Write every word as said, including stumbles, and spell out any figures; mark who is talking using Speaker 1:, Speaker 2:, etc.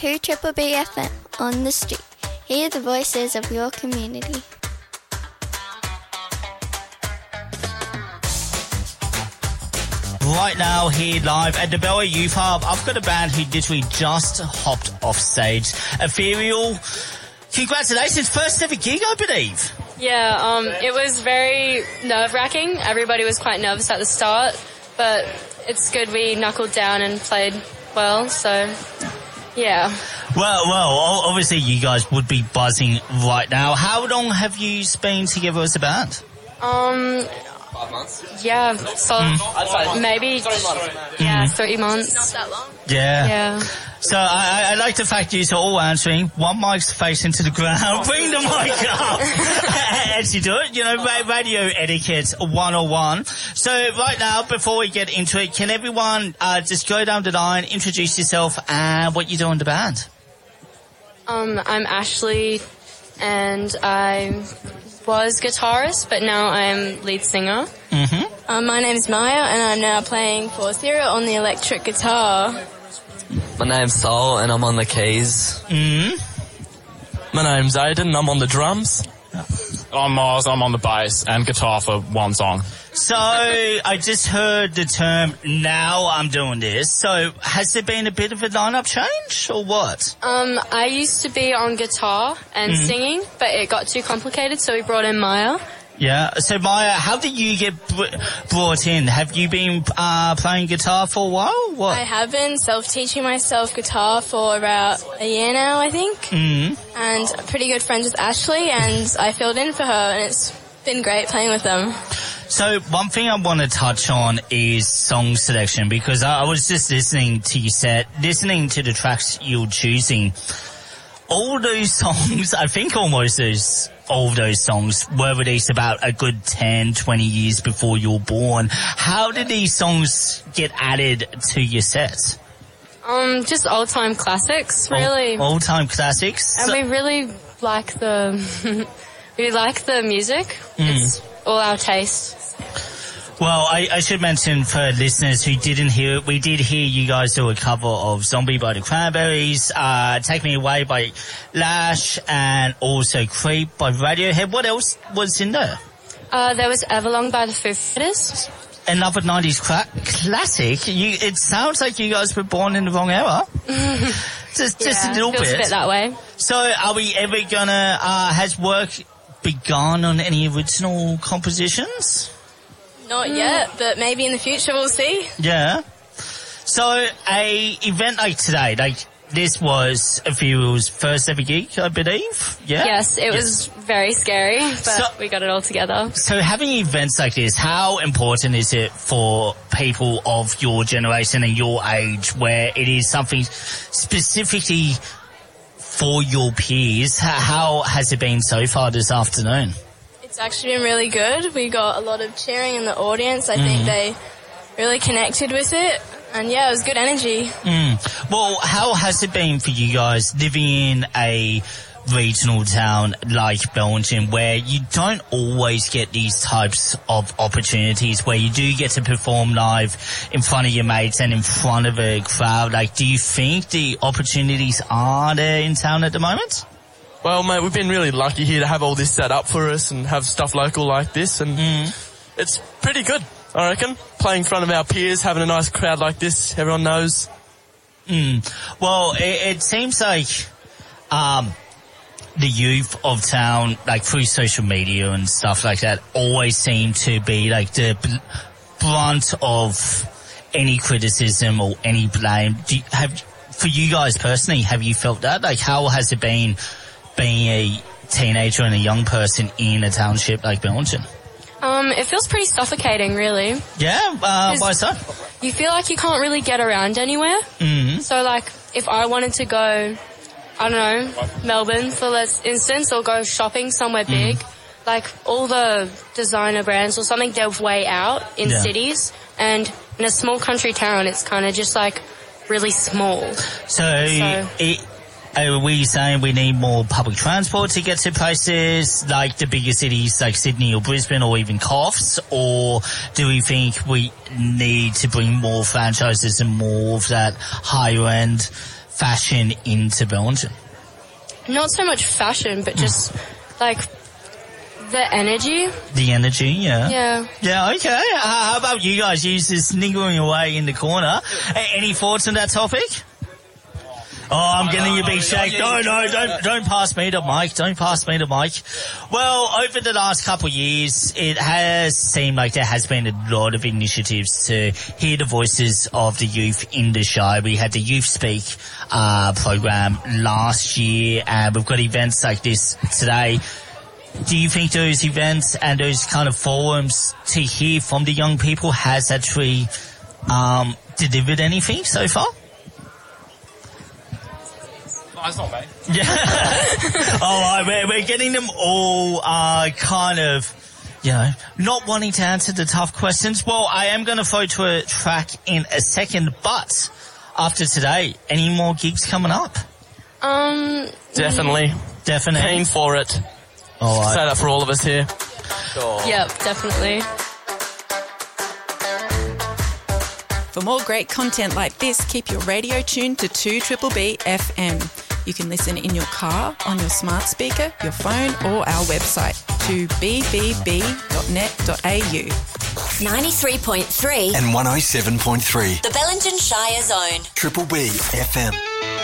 Speaker 1: to Triple B F M on the street. Hear the voices of your community.
Speaker 2: Right now, here live at the Bella Youth Hub, I've got a band who literally just hopped off stage. Ethereal, congratulations, first ever gig, I believe.
Speaker 3: Yeah, um, it was very nerve-wracking. Everybody was quite nervous at the start, but it's good we knuckled down and played well, so yeah.
Speaker 2: Well, well, obviously you guys would be buzzing right now. How long have you been together as a band?
Speaker 3: Um...
Speaker 4: Five months?
Speaker 3: Yeah, so mm. maybe three months. Yeah, mm. three months.
Speaker 1: Not that long.
Speaker 2: Yeah.
Speaker 3: Yeah.
Speaker 2: So I, I like the fact you're all answering. One mic's facing to the ground. Bring the mic up as you do it. You know, radio etiquette one oh one. So right now, before we get into it, can everyone uh, just go down the line, introduce yourself and what you do in the band?
Speaker 3: Um, I'm Ashley, and I was guitarist, but now I'm lead singer.
Speaker 2: Mm-hmm.
Speaker 5: Um, my name's Maya, and I'm now playing for Serial on the electric guitar.
Speaker 4: My name's Sol, and I'm on the keys.
Speaker 2: Mm-hmm.
Speaker 6: My name's Aiden, and I'm on the drums.
Speaker 7: I'm Mars, I'm on the bass and guitar for one song.
Speaker 2: So, I just heard the term, now I'm doing this. So, has there been a bit of a lineup change, or what?
Speaker 3: Um, I used to be on guitar and mm-hmm. singing, but it got too complicated, so we brought in Maya.
Speaker 2: Yeah, so Maya, how did you get br- brought in? Have you been uh, playing guitar for a while? What?
Speaker 5: I have been self-teaching myself guitar for about a year now, I think.
Speaker 2: Mm-hmm.
Speaker 5: And I'm pretty good friends with Ashley, and I filled in for her, and it's been great playing with them.
Speaker 2: So one thing I want to touch on is song selection, because I, I was just listening to your set, listening to the tracks you're choosing. All those songs, I think almost those, all of those songs were released about a good ten, twenty years before you were born. How did these songs get added to your set?
Speaker 3: Um, just old-time classics, really.
Speaker 2: Old, old-time classics?
Speaker 3: And
Speaker 2: so-
Speaker 3: we really like the, we like the music.
Speaker 2: Mm.
Speaker 3: It's all our taste.
Speaker 2: Well, I, I should mention for listeners who didn't hear it, we did hear you guys do a cover of Zombie by the Cranberries, uh, Take Me Away by Lash, and also Creep by Radiohead. What else was in there?
Speaker 3: Uh, there was Everlong by the Foo Fighters.
Speaker 2: Another nineties cra- classic. You, it sounds like you guys were born in the wrong era. just just
Speaker 3: yeah,
Speaker 2: a little
Speaker 3: feels
Speaker 2: bit.
Speaker 3: a bit that way.
Speaker 2: So are we ever gonna, uh, has work begun on any original compositions?
Speaker 5: Not yet, but maybe in the future we'll see.
Speaker 2: Yeah. So a event like today, like this was Ethereal's first ever gig, I believe. Yeah.
Speaker 3: Yes, it
Speaker 2: yes.
Speaker 3: was very scary, but
Speaker 2: so,
Speaker 3: we got it all together.
Speaker 2: So having events like this, how important is it for people of your generation and your age, where it is something specifically for your peers? How has it been so far this afternoon?
Speaker 5: It's actually been really good. We got a lot of cheering in the audience. I mm. think they really connected with it. And yeah, it was good energy.
Speaker 2: Mm. Well, how has it been for you guys living in a regional town like Belgium, where you don't always get these types of opportunities where you do get to perform live in front of your mates and in front of a crowd? Like, do you think the opportunities are there in town at the moment?
Speaker 6: Well, mate, we've been really lucky here to have all this set up for us and have stuff local like this, and
Speaker 2: mm.
Speaker 6: it's pretty good, I reckon. Playing in front of our peers, having a nice crowd like this, everyone knows.
Speaker 2: Mm. Well, it, it seems like um, the youth of town, like through social media and stuff like that, always seem to be like the bl- brunt of any criticism or any blame. Do you, have, for you guys personally, have you felt that? Like, how has it been being a teenager and a young person in a township like Belgium?
Speaker 3: Um, it feels pretty suffocating, really.
Speaker 2: Yeah? Uh, why so?
Speaker 3: You feel like you can't really get around anywhere.
Speaker 2: Mm-hmm.
Speaker 3: So, like, if I wanted to go, I don't know, Melbourne, for instance, or go shopping somewhere big, mm. like, all the designer brands or something, they're way out in
Speaker 2: yeah.
Speaker 3: cities. And in a small country town, it's kind of just, like, really small.
Speaker 2: So,
Speaker 3: so
Speaker 2: it... Are we saying we need more public transport to get to places like the bigger cities like Sydney or Brisbane or even Coffs? Or do we think we need to bring more franchises and more of that higher end fashion into Bellingen?
Speaker 3: Not so much fashion, but just like the energy.
Speaker 2: The energy, yeah.
Speaker 3: Yeah.
Speaker 2: Yeah, okay. Uh, how about you guys? You're just niggling away in the corner. A- any thoughts on that topic? Oh, I'm getting a big shake. No, no, don't, don't pass me to Mike. Don't pass me to Mike. Well, over the last couple of years, it has seemed like there has been a lot of initiatives to hear the voices of the youth in the show. We had the Youth Speak, uh, program last year, and we've got events like this today. Do you think those events and those kind of forums to hear from the young people has actually, um, delivered anything so far?
Speaker 7: It's not me.
Speaker 2: Yeah. All right, we're, we're getting them all uh, kind of, you know, not wanting to answer the tough questions. Well, I am going to throw to a track in a second, but after today, any more gigs coming up?
Speaker 3: Um.
Speaker 6: Definitely.
Speaker 2: Definitely.
Speaker 6: Keen for it.
Speaker 2: All right.
Speaker 6: Say that for all of us here.
Speaker 4: Sure.
Speaker 3: Yep, definitely.
Speaker 8: For more great content like this, keep your radio tuned to two B B B F M. You can listen in your car, on your smart speaker, your phone, or our website, two b b b dot net dot a u.
Speaker 9: ninety-three point three
Speaker 10: and one oh seven point three.
Speaker 9: The Bellingen Shire Zone.
Speaker 10: Triple B F M.